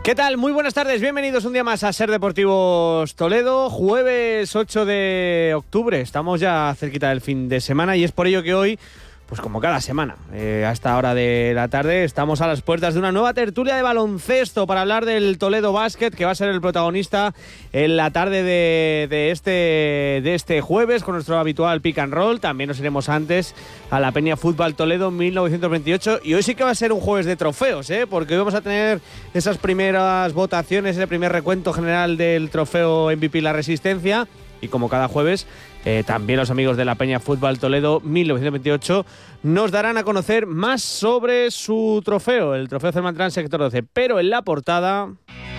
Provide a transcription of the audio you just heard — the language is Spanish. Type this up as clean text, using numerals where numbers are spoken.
¿Qué tal? Muy buenas tardes, bienvenidos un día más a Ser Deportivos Toledo, jueves 8 de octubre, estamos ya cerquita del fin de semana y es por ello que hoy, pues como cada semana, a esta hora de la tarde, estamos a las puertas de una nueva tertulia de baloncesto para hablar del Toledo Basket, que va a ser el protagonista en la tarde de este jueves con nuestro habitual pick and roll. También nos iremos antes a la Peña Fútbol Toledo 1928 y hoy sí que va a ser un jueves de trofeos, porque hoy vamos a tener esas primeras votaciones, ese primer recuento general del trofeo MVP La Resistencia y como cada jueves también los amigos de la Peña Fútbol Toledo 1928 nos darán a conocer más sobre su trofeo, el trofeo Cermantrán Sector 12, pero en la portada...